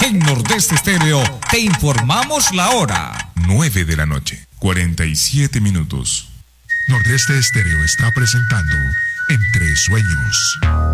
En Nordeste Estéreo te informamos la hora. 9 de la noche, 47 minutos. Nordeste Estéreo está presentando Entre Sueños.